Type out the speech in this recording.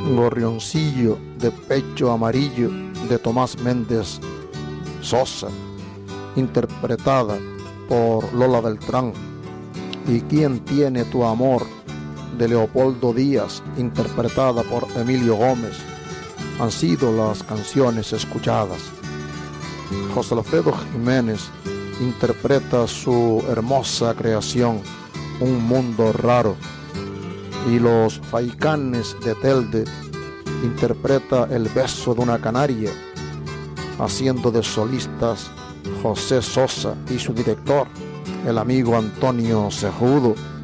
Gorrioncillo de pecho amarillo de Tomás Méndez Sosa, interpretada por Lola Beltrán. ¿Y quién tiene tu amor? De Leopoldo Díaz, interpretada por Emilio Gómez, han sido las canciones escuchadas. José Alfredo Jiménez interpreta su hermosa creación, Un Mundo Raro, y los Faicanes de Telde interpreta El Beso de una Canaria, haciendo de solistas José Sosa y su director, el amigo Antonio Cejudo.